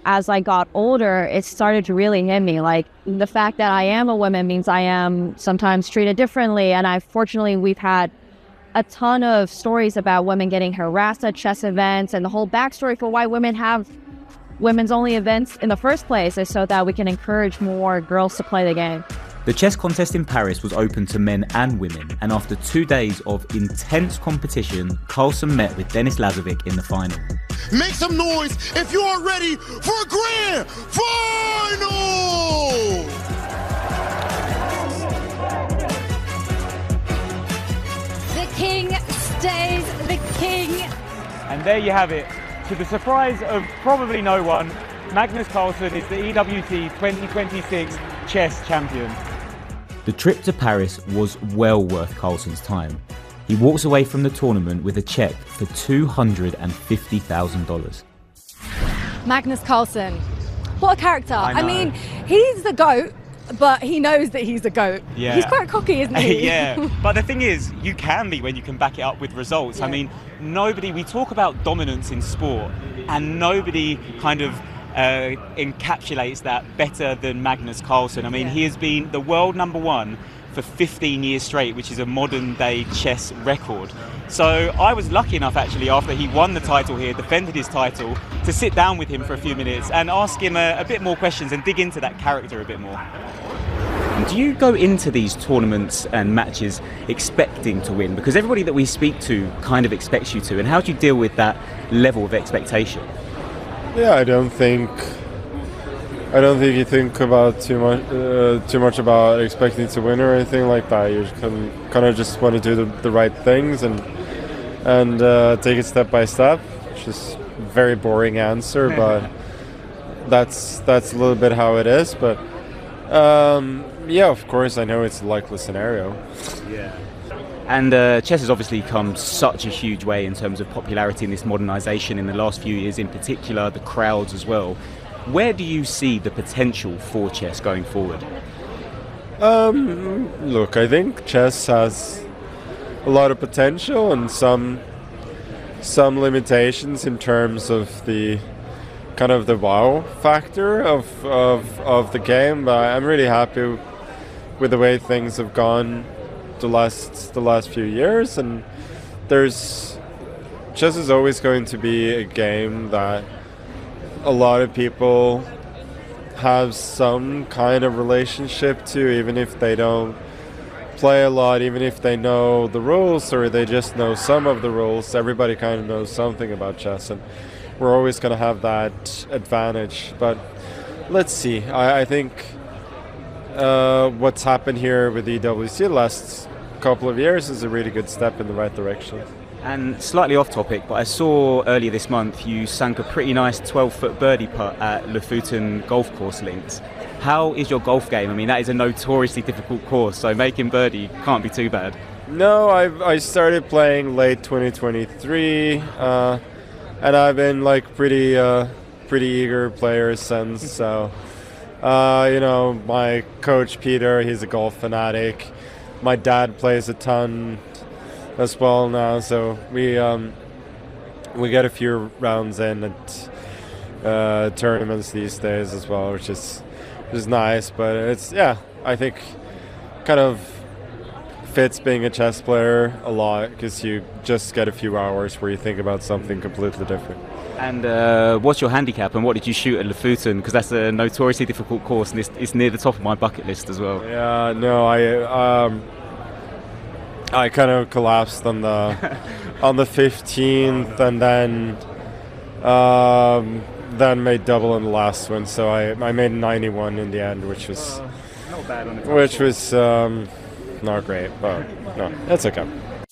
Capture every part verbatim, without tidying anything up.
as I got older, it started to really hit me. Like, the fact that I am a woman means I am sometimes treated differently. And I fortunately, we've had a ton of stories about women getting harassed at chess events, and the whole backstory for why women have women's only events in the first place is so that we can encourage more girls to play the game. The chess contest in Paris was open to men and women, and after two days of intense competition, Carlsen met with Denis Lazovic in the final. Make some noise if you are ready for a grand final! The king stays the king. And there you have it. To the surprise of probably no one, Magnus Carlsen is the E W T twenty twenty-six chess champion. The trip to Paris was well worth Carlsen's time. He walks away from the tournament with a cheque for two hundred fifty thousand dollars. Magnus Carlsen, what a character. I, I mean, he's the GOAT, but he knows that he's the GOAT. Yeah. He's quite cocky, isn't he? Yeah, but the thing is, you can be when you can back it up with results. Yeah. I mean, nobody, we talk about dominance in sport, and nobody kind of uh, encapsulates that better than Magnus Carlsen. I mean, Yeah. he has been the world number one for fifteen years straight, which is a modern day chess record. So I was lucky enough, actually, after he won the title here, defended his title, to sit down with him for a few minutes and ask him a, a bit more questions and dig into that character a bit more. Do you go into these tournaments and matches expecting to win? Because everybody that we speak to kind of expects you to. And how do you deal with that level of expectation? Yeah, I don't think I don't think you think about too much uh, too much about expecting to win or anything like that. You can kind of just want to do the, the right things and and uh, take it step by step. Which is a very boring answer, but that's that's a little bit how it is. But um, yeah, of course, I know it's a likely scenario. Yeah. And uh, chess has obviously come such a huge way in terms of popularity in this modernisation in the last few years, in particular the crowds as well. Where do you see the potential for chess going forward? Um, look, I think chess has a lot of potential and some some limitations in terms of the kind of the wow factor of of, of the game. But I'm really happy with the way things have gone the last the last few years, and there's chess is always going to be a game that a lot of people have some kind of relationship to, even if they don't play a lot, even if they know the rules or they just know some of the rules. Everybody kind of knows something about chess, and we're always going to have that advantage. But let's see. I, I think uh, what's happened here with the E W C the last couple of years is a really good step in the right direction. And slightly off topic, but I saw earlier this month you sank a pretty nice twelve foot birdie putt at Lofoten Golf Course Links. How is your golf game? I mean, that is a notoriously difficult course, so making birdie can't be too bad. No, I've, I started playing late twenty twenty-three, uh, and I've been like pretty uh, pretty eager player since. So, uh, you know, my coach Peter, he's a golf fanatic. My dad plays a ton as well now, so we um, we get a few rounds in at uh, tournaments these days as well, which is which is nice. But it's yeah, I think kind of fits being a chess player a lot because you just get a few hours where you think about something completely different. And uh, what's your handicap, and what did you shoot at Lofoten? Because that's a notoriously difficult course, and it's, it's near the top of my bucket list as well. Yeah, no, I um, I kind of collapsed on the on the fifteenth, and then um, then made double in the last one. So I, I made ninety-one in the end, which was Uh, not bad on the which was um, not great, but no, that's okay.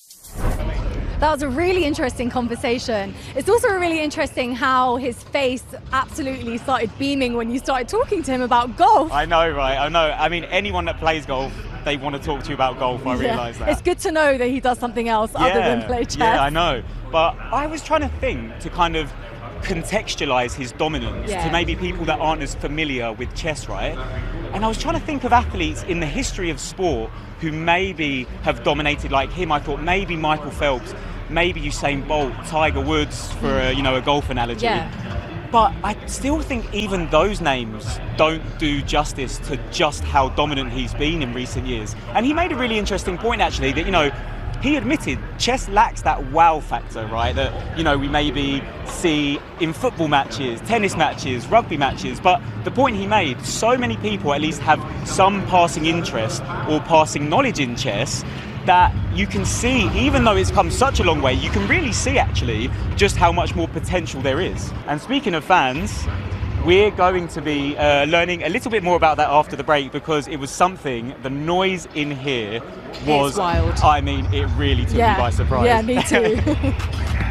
That was a really interesting conversation. It's also really interesting how his face absolutely started beaming when you started talking to him about golf. I know, right? I know. I mean, anyone that plays golf, they want to talk to you about golf. I Yeah. realise that. It's good to know that he does something else other than play chess. Yeah, I know. But I was trying to think to kind of contextualise his dominance Yeah. to maybe people that aren't as familiar with chess, right? And I was trying to think of athletes in the history of sport who maybe have dominated like him. I thought maybe Michael Phelps, maybe Usain Bolt, Tiger Woods, for a, you know, a golf analogy. Yeah. But I still think even those names don't do justice to just how dominant he's been in recent years. And he made a really interesting point, actually, that, you know, he admitted chess lacks that wow factor, right? That, you know, we maybe see in football matches, tennis matches, rugby matches. But the point he made, so many people at least have some passing interest or passing knowledge in chess, that you can see, even though it's come such a long way, you can really see actually just how much more potential there is. And speaking of fans, we're going to be uh, learning a little bit more about that after the break, because it was something, the noise in here was It's wild. I mean, it really took Yeah. me by surprise. Yeah, me too.